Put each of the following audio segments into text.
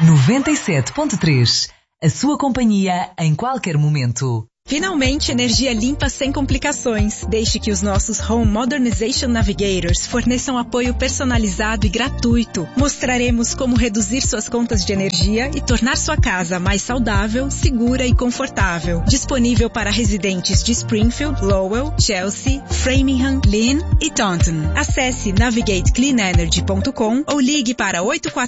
97.3. A sua companhia em qualquer momento. Finalmente, energia limpa sem complicações. Deixe que os nossos Home Modernization Navigators forneçam apoio personalizado e gratuito. Mostraremos como reduzir suas contas de energia e tornar sua casa mais saudável, segura e confortável. Disponível para residentes de Springfield, Lowell, Chelsea, Framingham, Lynn e Taunton. Acesse navigatecleanenergy.com ou ligue para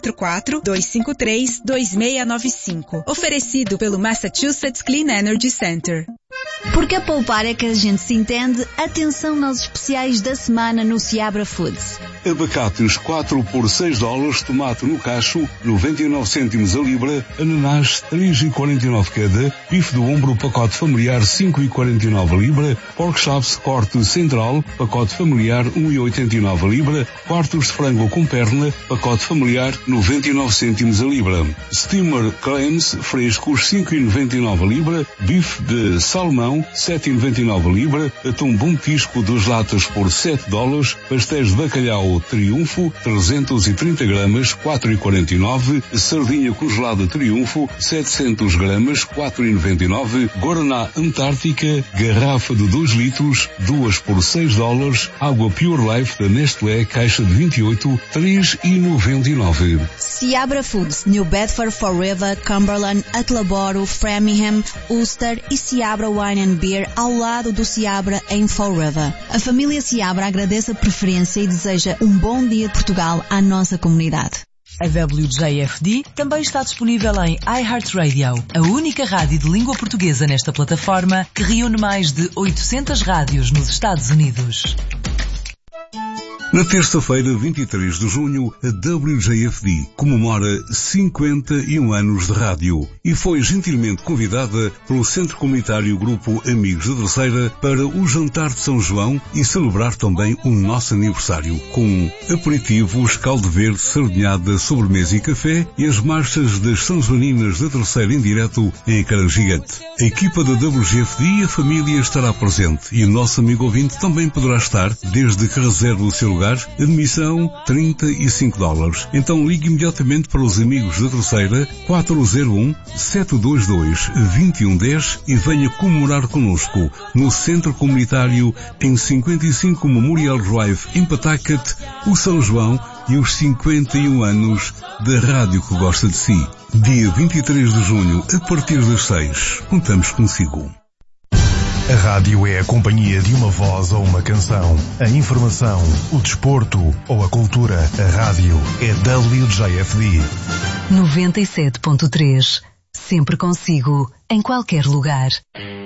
844-253-2695. Oferecido pelo Massachusetts Clean Energy Center. Porque a poupar é que a gente se entende, atenção aos especiais da semana no Seabra Foods. Abacates 4 por $6, tomate no cacho 99 cêntimos a libra, ananás 3,49 cada, bife do ombro pacote familiar 5,49 a libra, pork chops corte central pacote familiar 1,89 a libra, quartos de frango com perna pacote familiar 99 cêntimos a libra, steamer clams frescos 5,99 a libra, bife de salmão 7,99 a libra, atum bom tisco 2 latas por $7, pastéis de bacalhau Triunfo 330 gramas 4,49, sardinha congelada Triunfo 700 gramas 4,99, Guaraná Antártica garrafa de 2 litros 2 por $6, água Pure Life da Nestlé caixa de 28 3,99. Seabra Foods, New Bedford, Fall River, Cumberland, Attleboro, Framingham, Ulster e Seabra Wine and Beer ao lado do Seabra em Fall River. A família Seabra agradece a preferência e deseja um bom dia de Portugal à nossa comunidade. A WJFD também está disponível em iHeartRadio, a única rádio de língua portuguesa nesta plataforma que reúne mais de 800 rádios nos Estados Unidos. Na terça-feira, 23 de junho, a WJFD comemora 51 anos de rádio e foi gentilmente convidada pelo Centro Comunitário Grupo Amigos da Terceira para o Jantar de São João e celebrar também o nosso aniversário, com aperitivos, caldo verde, sardinhada, sobremesa e café e as marchas das São Joaninas da Terceira em direto em Ecrã Gigante. A equipa da WJFD e a família estará presente e o nosso amigo ouvinte também poderá estar, desde que reserve o seu lugar, admissão $35. Então ligue imediatamente para os Amigos da Terceira 401-722-2110 e venha comemorar connosco no Centro Comunitário em 55 Memorial Drive em Pawtucket, o São João e os 51 anos da rádio que gosta de si. Dia 23 de junho, a partir das 6, contamos consigo. A rádio é a companhia de uma voz ou uma canção. A informação, o desporto ou a cultura. A rádio é WJFD. 97.3. Sempre consigo, em qualquer lugar.